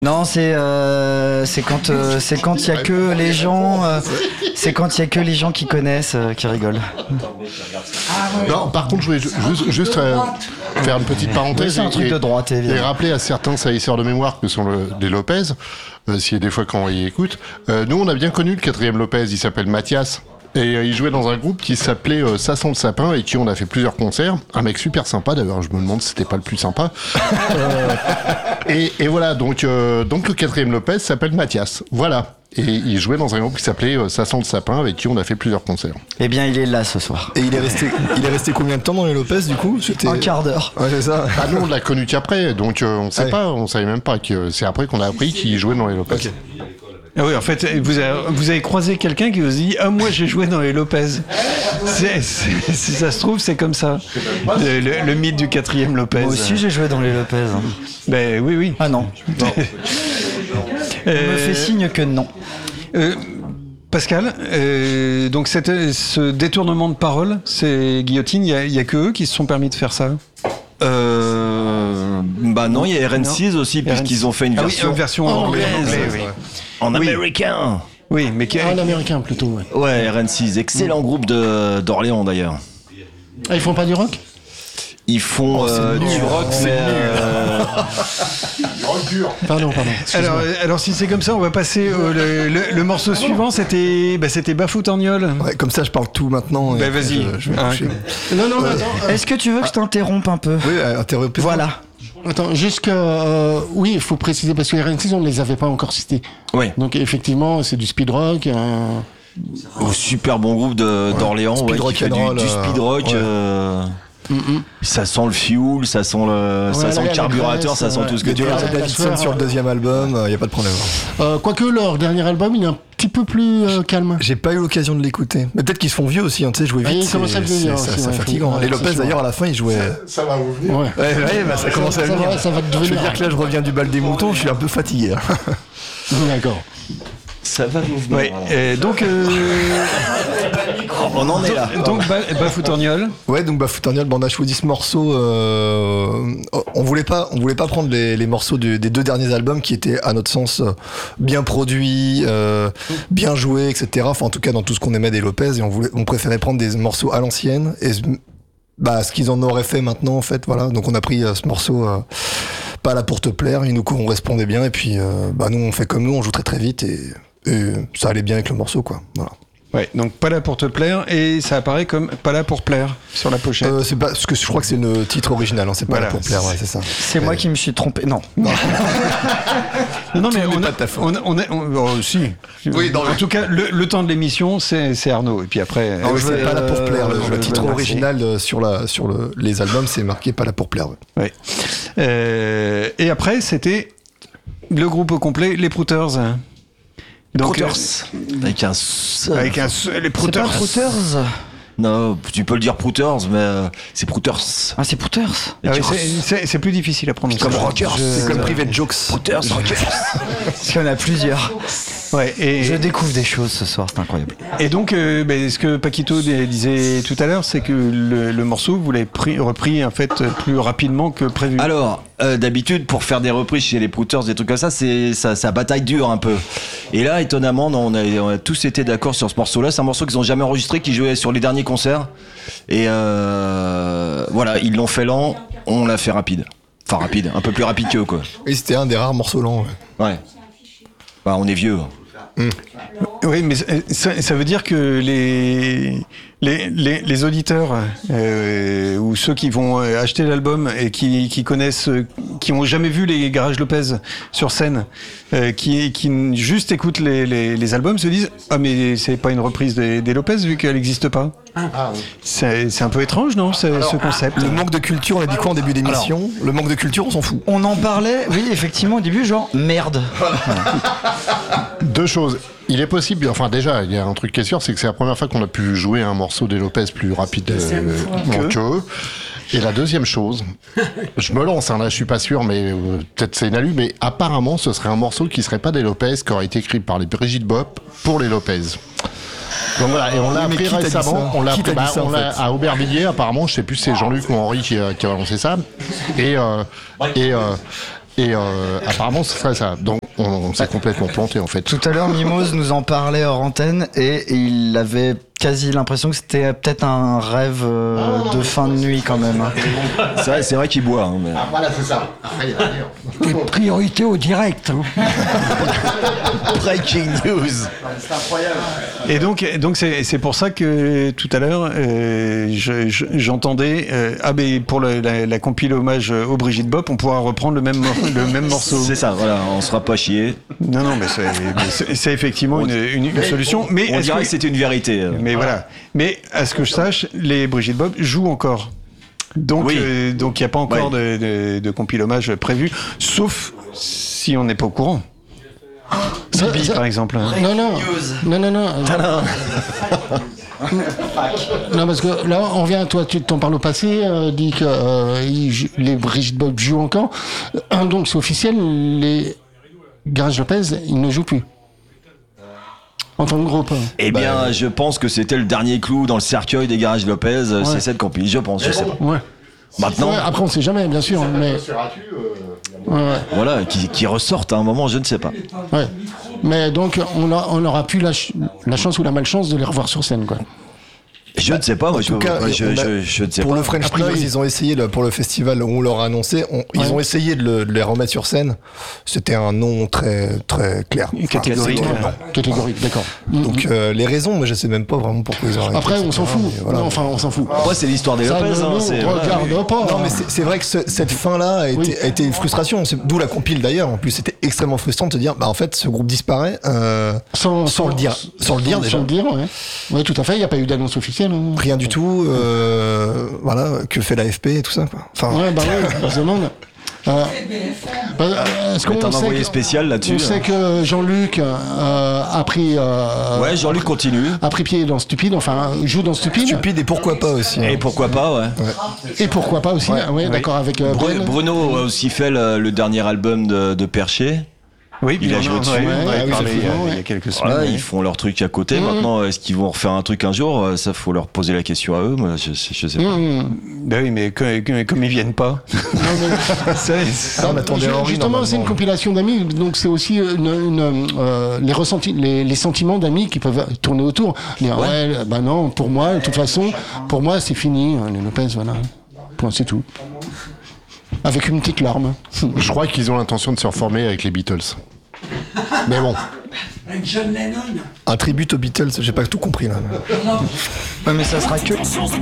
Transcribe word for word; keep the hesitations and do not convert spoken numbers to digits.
Non, c'est euh, c'est quand euh, c'est quand il y a que les gens euh, c'est quand il y a que les gens qui connaissent euh, qui rigolent. Non, par contre, je voulais ju- juste, juste euh, faire une petite parenthèse. Oui, c'est un truc et, de droite, et évidemment. rappeler à certains salisseurs de mémoire que sont le, les Lopez, euh, si des fois quand ils écoutent, euh, nous on a bien connu le quatrième Lopez, il s'appelle Mathias. Et euh, il jouait dans un groupe qui s'appelait euh, Ça sent le sapin et qui on a fait plusieurs concerts. Un mec super sympa d'ailleurs, je me demande si c'était pas le plus sympa. euh, et, et voilà, donc, euh, donc le quatrième Lopez s'appelle Mathias. Voilà. Et il jouait dans un groupe qui s'appelait euh, Ça sent le sapin avec qui on a fait plusieurs concerts. Eh bien, il est là ce soir. Et il est resté, il est resté combien de temps dans les Lopez du coup? C'était... Un quart d'heure. Ouais, c'est ça. Ah nous on l'a connu qu'après, donc euh, on sait Ah oui. pas, on savait même pas que c'est après qu'on a appris qu'il jouait dans les Lopez. Ok. Ah oui, en fait, vous avez, vous avez croisé quelqu'un qui vous a dit « Ah, moi, j'ai joué dans les Lopez ». C'est, c'est, si ça se trouve, c'est comme ça. Le, le- le mythe du quatrième Lopez. Moi aussi, j'ai joué dans les Lopez. hein. Ben oui, oui. Ah non. On me fait signe que non. Euh, Pascal, euh, donc cette- ce détournement de parole, c'est Guillotine, il n'y a, a que eux qui se sont permis de faire ça. Euh, bah non, il y a R N six aussi, puisqu'ils ont fait une Ah oui, version, une version anglaise, oui. en Oui. américain. Oui, mais qui, Ah, l'américain plutôt, ouais. Ouais, R N six, excellent groupe de, d'Orléans d'ailleurs. Ah, ils font pas du rock? Ils font euh, du rock, mais euh, Pardon, pardon. alors, euh, alors si c'est comme ça, on va passer au le, le- le morceau suivant. C'était, bah, c'était Bafoutorgnol. Ouais, comme ça, je parle tout maintenant. et Bah, après, vas-y. Je, je vais Ah, coucher. Non, non, mais attends. euh, Est-ce que tu veux que je t'interrompe un peu? Oui, euh, interrompez. Voilà. Attends, jusqu'à... euh, oui, il faut préciser, parce que les R N six, on ne les avait pas encore cités. ouais, Donc, effectivement, c'est du speed rock. euh, au super bon groupe de, d'Orléans, Speed ouais, qui rock fait and du, roll, du euh, speed rock. ouais. euh, Ça sent le fuel, ça sent le, ça Ouais, sent là, le la carburateur, graisse, ça sent ouais. tout ce que Il tu y veux. a Ouais, Davidson ouais. sur le deuxième album, il n'y a pas de problème. euh, quoique, leur dernier album, il est un petit peu plus euh, calme. J'ai pas eu l'occasion de l'écouter. Mais peut-être qu'ils se font vieux aussi, hein, tu sais, jouer Ah, vite. ils c'est, commencent à vieillir c'est- aussi, c'est ouais, fatigant. faut- Les ouais, Lopez, c'est sûr. d'ailleurs, à la fin, ils jouaient. Ça va vous venir. Ouais. Ouais, ouais, bah, ça commence à ça venir. va- ça va te Je veux devenir. dire que là, je reviens du bal des moutons, je suis un peu fatigué. hein. D'accord. Ça va vous venir. Ouais. euh, donc, euh, On en est là. donc Ba- Bafoutorgnol. Ouais, donc Bafoutorgnol, bon, on a choisi ce morceau. Euh, on voulait pas, on voulait pas prendre les, les morceaux du- des deux derniers albums qui étaient, à notre sens, euh, bien produits, euh, bien joués, et cetera. Enfin, en tout cas, dans tout ce qu'on aimait des Lopez, et on voulait, on préférait prendre des morceaux à l'ancienne et bah ce qu'ils en auraient fait maintenant, en fait. Voilà. Donc on a pris euh, ce morceau. Euh, pas là pour te plaire, il nous correspondait bien et puis euh, bah nous on fait comme nous, on joue très très vite et, et ça allait bien avec le morceau quoi. Voilà. Ouais, donc pas là pour te plaire, et ça apparaît comme pas là pour plaire sur la pochette. Euh, c'est pas parce que je crois que c'est le titre original, hein, c'est pas Voilà. là pour plaire, ouais, c'est ça. C'est moi qui me suis trompé. Non. non, non, mais tout n'est on pas a, de ta faute. on a, on a- on- oh, si. Oui, dans en le- tout cas, le, le temps de l'émission, c'est, c'est Arnaud, et puis après. Non, euh, mais c'est pas là pour plaire. Le, euh, le je titre veux dire, original euh, sur la sur le, les albums, c'est marqué pas là pour plaire. Ouais. ouais. Euh, et après, c'était le groupe au complet, les Prouters. Donc, Prouters. Avec un. euh, avec un, les C'est pas Prouters. Prouters. Non, tu peux le dire Prouters, mais euh, c'est Prouters. Ah, c'est Prouters. Ah oui, c'est, c'est, c'est plus difficile à prononcer. Comme Rockers. C'est comme Private Jokes. Prouters, Rockers. Parce qu'il y en a plusieurs. Ouais, et, Je découvre des choses ce soir, c'est incroyable. et donc, euh, ben, ce que Paquito disait tout à l'heure, c'est que le, le morceau, vous l'avez pris, repris en fait plus rapidement que prévu. Alors, euh, d'habitude, pour faire des reprises chez les Prouters, des trucs comme ça, c'est ça, ça bataille dure un peu. Et là, étonnamment, non, on, a, on a tous été d'accord sur ce morceau-là. C'est un morceau qu'ils ont jamais enregistré, qui jouait sur les derniers concerts. Et euh, voilà, ils l'ont fait lent, on l'a fait rapide. Enfin, rapide, un peu plus rapide qu'eux, quoi. Et c'était un des rares morceaux lents. Ouais. Ouais. Bah, on est vieux. Oui, mais ça, ça veut dire que les, les, les, les auditeurs euh, ou ceux qui vont acheter l'album et qui, qui connaissent, qui ont jamais vu les Garage Lopez sur scène, euh, qui, qui juste écoutent les, les, les albums, se disent « Ah, mais c'est pas une reprise des, des Lopez vu qu'elle n'existe pas. Ah, oui. » C'est, c'est un peu étrange, non, ce, ce concept? Le manque de culture, on a dit quoi en début d'émission? Le manque de culture, on s'en fout. On en parlait, oui, effectivement, au début, genre merde. Deux choses. Il est possible, enfin déjà, il y a un truc qui est sûr, c'est que c'est la première fois qu'on a pu jouer un morceau des Lopez plus rapide euh, que eux. Et la deuxième chose, je me lance, hein, là je suis pas sûr, mais euh, peut-être c'est Nalu, mais apparemment ce serait un morceau qui serait pas des Lopez, qui aurait été écrit par les Brigitte Bop pour les Lopez. Donc voilà, et on l'a Oui, mais appris qui t'a dit récemment, ça on l'a Qui appris t'a dit bah, ça, on en l'a- fait à Aubervilliers, apparemment, je sais plus si c'est Jean-Luc ou Henri qui, euh, qui a annoncé ça. Et, euh, et, euh, Et euh, apparemment, ce serait ça. Donc, on, on s'est complètement planté, en fait. Tout à l'heure, Mimose nous en parlait hors antenne et, et il avait quasi l'impression que c'était peut-être un rêve euh, de fin de nuit quand même. C'est vrai, c'est vrai qu'il boit. Hein, mais... Ah, voilà, c'est ça. Après, il y a Des priorités au direct. hein. Breaking news. Et donc, donc c'est, c'est pour ça que tout à l'heure, euh, je, je, j'entendais euh, ah ben pour le, la, la compile hommage au Brigitte Bop, on pourra reprendre le même mor- le même morceau. C'est ça, voilà, on se fera pas chier. Non, non, mais c'est, mais c'est, c'est effectivement une, une, une solution. Mais On est-ce dirait que, que c'était une vérité. mais voilà. Mais à ce que je sache, les Brigitte Bop jouent encore. Donc, Oui. euh, donc il n'y a pas encore de, de, de compile hommage prévu, sauf si on n'est pas au courant. Ça- Bibi, ça- par exemple. Non, non, non, non, non. Non, parce que là, on vient, toi, tu t'en parles au passé, euh, dit que euh, ils jou- les Brigitte Bop jouent encore. Euh, donc, c'est officiel, les Garage Lopez, ils ne jouent plus. En tant que groupe. Eh bien, je pense que c'était le dernier clou dans le cercueil des Garages Lopez, c'est cette compil, je pense, je sais pas. Ouais. Maintenant, Ouais, après, on sait jamais, bien sûr. Mais, ouais, ouais. voilà, qui, qui ressortent à un moment, je ne sais pas. Ouais. Mais donc, on, a, on aura plus la, ch- la chance ou la malchance de les revoir sur scène, quoi. Je ne sais pas, moi, En je, tout cas, moi, je, on a- je, je ne sais Pour pas. le French A priori. Noise, ils ont essayé, là, pour le festival où on leur a annoncé, on- ils Ouais. ont essayé de, le- de les remettre sur scène. C'était un nom très, très clair. Catégorique. Enfin, Ouais. non. Catégorique, d'accord. Mm. Donc, euh, les raisons, moi, je sais même pas vraiment pourquoi ils ont arrêté, Après, on s'en et cetera, fout. mais voilà. Non, enfin, on s'en fout. Après, c'est l'histoire des Ça, Lopez. ne hein, nous c'est, voilà. regarde pas. Non, mais c'est c'est vrai que ce- cette fin-là a été, Oui. a été une frustration. C'est- D'où la compile d'ailleurs. En plus, c'était extrêmement frustrant de se dire, bah, en fait, ce groupe disparaît euh, Sans, sans le dire. Sans le dire, déjà. Sans le dire, ouais. Ouais, tout à fait. Il n'y a pas eu d'annonce officielle. hein. Rien du tout. euh, voilà, que fait l'A F P et tout ça, quoi. Enfin, Ouais, bah ouais, on se demande. Euh, bah, est-ce qu'on Mais t'as un sait envoyé que- spécial là-dessus, On sait hein. que Jean-Luc euh, a pris euh, Ouais, Jean-Luc continue. a pris pied dans Stupide, enfin joue dans Stupide. stupide et pourquoi pas aussi. hein. Et pourquoi pas, ouais. Et pourquoi pas aussi, ouais, d'accord, avec euh, Bru- Ben. Bruno a aussi fait le, le dernier album de, de Perché. Oui, Il puis a on joué en- dessus. ouais, on en Ouais, avait oui, parlé il y a- effectivement, il y a ouais. quelques semaines. Voilà, ouais. ils font leur truc à côté. Maintenant, est-ce qu'ils vont refaire un truc un jour? Ça, faut leur poser la question à eux. Moi, je, sais- je sais pas. Mmh. Ben oui, mais comme, comme- comme ils viennent pas. Ça, c'est- Ah, on attendait Ju- Henri, Justement, c'est une normalement. compilation d'amis, donc c'est aussi une, une, euh, les ressentis, les, les sentiments d'amis qui peuvent tourner autour. Dire, ouais, bah non, pour moi, de toute façon, pour moi, c'est fini, hein, les Lopez, voilà. Point, c'est tout. Avec une petite larme. Je crois qu'ils ont l'intention de se reformer avec les Beatles. Mais bon. Avec John Lennon. Un tribute aux Beatles, j'ai pas tout compris là. Ouais, mais ça sera que.